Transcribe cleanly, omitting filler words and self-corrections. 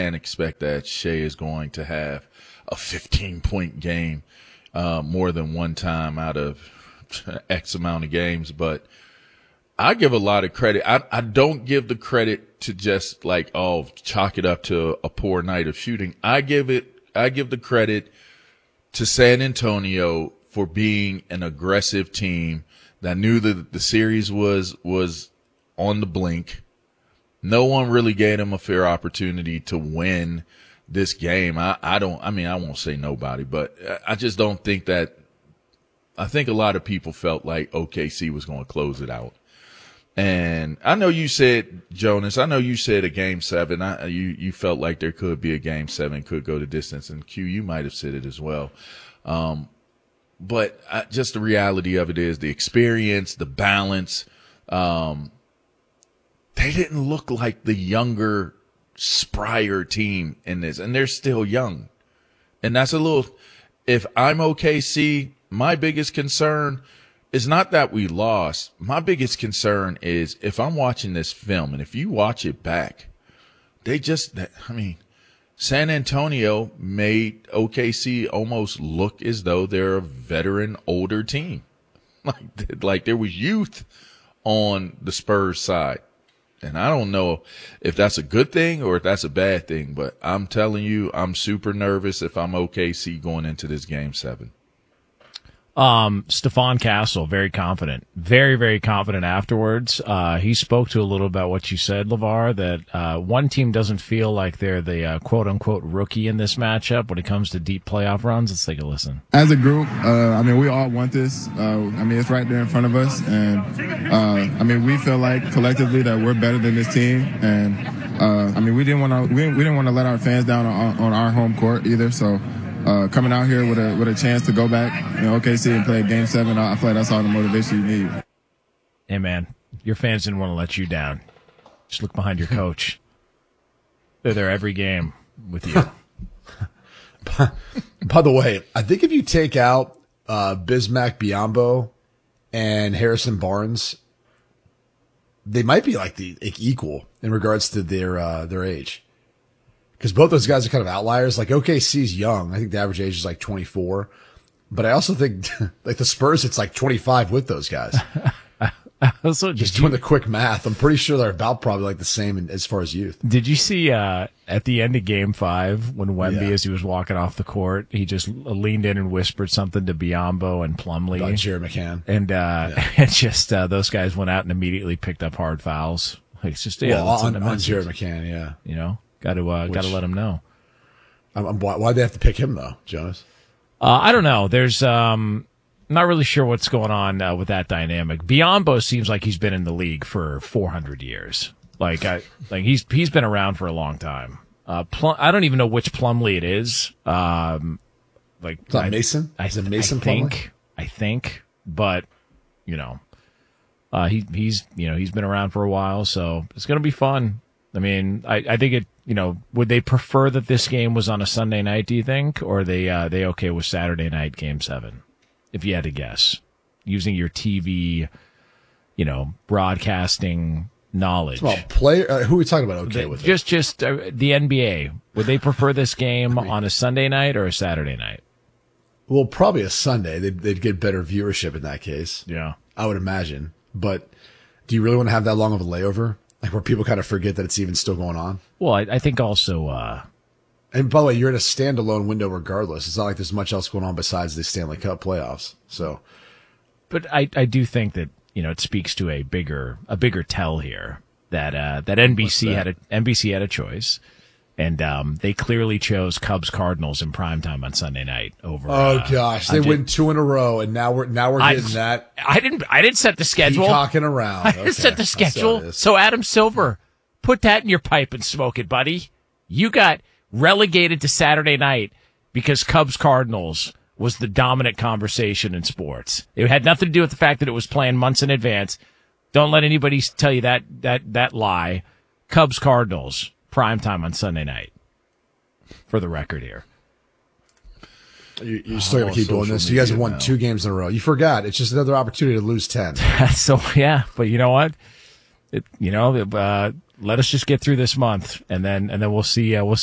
can't expect that Shea is going to have a 15-point game more than one time out of X amount of games. But I give a lot of credit. I don't give the credit to just like, oh, chalk it up to a poor night of shooting. I give the credit to San Antonio for being an aggressive team that knew that the series was on the blink. No one really gave them a fair opportunity to win this game. I won't say nobody, but I just don't think that. I think a lot of people felt like OKC was going to close it out. And I know you said, Jonas, a game 7. You felt like there could be a game 7, could go the distance, and Q, you might have said it as well. But just the reality of it is the experience, the balance. They didn't look like the younger, sprier team in this, and they're still young. And that's if I'm OKC, my biggest concern is not that we lost. My biggest concern is if I'm watching this film, and if you watch it back, San Antonio made OKC almost look as though they're a veteran, older team. Like there was youth on the Spurs side. And I don't know if that's a good thing or if that's a bad thing, but I'm telling you, I'm super nervous if I'm OKC going into this game 7. Stephon Castle, very confident, very, very confident afterwards. He spoke to a little about what you said, LeVar, that, one team doesn't feel like they're the, quote unquote rookie in this matchup when it comes to deep playoff runs. Let's take a listen. As a group, we all want this. It's right there in front of us. And, we feel like collectively that we're better than this team. And, we didn't want to let our fans down on our home court either. So, coming out here with a chance to go back, OKC and play game 7, I feel like that's all the motivation you need. Hey man, your fans didn't want to let you down. Just look behind your coach. They're there every game with you. By the way, I think if you take out Bismack Biyombo and Harrison Barnes, they might be like equal in regards to their age. Because both those guys are kind of outliers. Like OKC's young. I think the average age is like 24. But I also think like the Spurs, it's like 25 with those guys. Also, just doing the quick math, I'm pretty sure they're about probably like the same as far as youth. Did you see at the end of Game 5 when Wemby, as he was walking off the court, he just leaned in and whispered something to Biyombo and Plumlee about Jared McCann, and those guys went out and immediately picked up hard fouls. Like it's just on Jared McCann, got to let him know. Why'd they have to pick him though, Jonas? I don't know. There's not really sure what's going on with that dynamic. Biyombo seems like he's been in the league for 400 years. He's been around for a long time. I don't even know which Plumlee it is. Is that Mason? Is it Mason Plumlee? I think, but he's been around for a while, so it's gonna be fun. I mean, I think it. Would they prefer that this game was on a Sunday night? Do you think, or are they okay with Saturday night Game 7? If you had to guess, using your TV, broadcasting knowledge. Well, player, who are we talking about? Okay, with just the NBA. Would they prefer this game on a Sunday night or a Saturday night? Well, probably a Sunday. They'd get better viewership in that case. Yeah, I would imagine. But do you really want to have that long of a layover, like where people kind of forget that it's even still going on? Well, I think also. And by the way, you're in a standalone window regardless. It's not like there's much else going on besides the Stanley Cup playoffs. So, but I do think that it speaks to a bigger tell here that NBC had a choice, and they clearly chose Cubs Cardinals in primetime on Sunday night over. Oh gosh, they win 2 in a row, and now we're getting that. I didn't set the schedule. Peacocking around. I didn't set the schedule. So Adam Silver, put that in your pipe and smoke it, buddy. You got relegated to Saturday night because Cubs Cardinals was the dominant conversation in sports. It had nothing to do with the fact that it was planned months in advance. Don't let anybody tell you that lie. Cubs Cardinals primetime on Sunday night. For the record here. You're still going to keep doing this. You guys have won 2 games in a row. You forgot. It's just another opportunity to lose 10. So yeah, but you know what? Let us just get through this month, and then we'll see.